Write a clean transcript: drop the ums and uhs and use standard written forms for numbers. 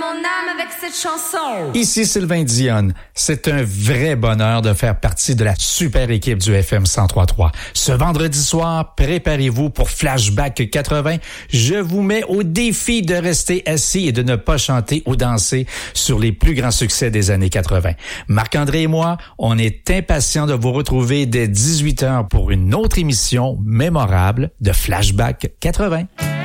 mon âme avec cette chanson. Ici Sylvain Dionne. C'est un vrai bonheur de faire partie de la super équipe du FM 103.3. Ce vendredi soir, préparez-vous pour Flashback 80. Je vous mets au défi de rester assis et de ne pas chanter ou danser sur les plus grands succès des années 80. Marc-André et moi, on est impatients de vous retrouver dès 18h pour une autre émission mémorable de Flashback 80.